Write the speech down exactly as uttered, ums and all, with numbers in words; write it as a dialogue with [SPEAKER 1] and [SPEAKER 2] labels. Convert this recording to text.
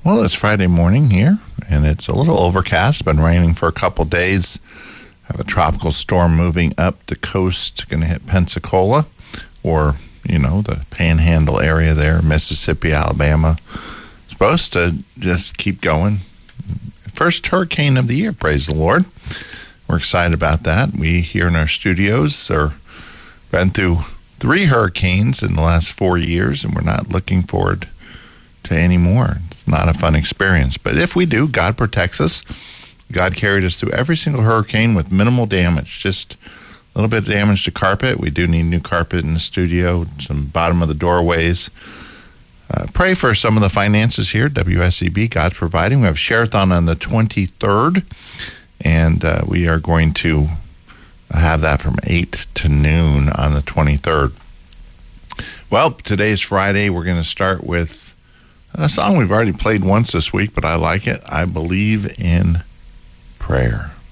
[SPEAKER 1] Well, it's Friday morning here, and it's a little overcast. Been raining for a couple days. Have a tropical storm moving up the coast, going to hit Pensacola, or, you know, the Panhandle area there, Mississippi, Alabama. Supposed to just keep going. First hurricane of the year, praise the Lord. We're excited about that. We here in our studios are been through three hurricanes in the last four years, and we're not looking forward to any more. It's not a fun experience. But if we do, God protects us. God carried us through every single hurricane with minimal damage, just a little bit of damage to carpet. We do need new carpet in the studio, some bottom of the doorways. Uh, pray for some of the finances here, W S E B, God's providing. We have Share-a-thon on the twenty-third, and uh, we are going to have that from eight to noon on the twenty-third. Well, today's Friday. We're going to start with a song we've already played once this week, but I like it. I Believe in Prayer.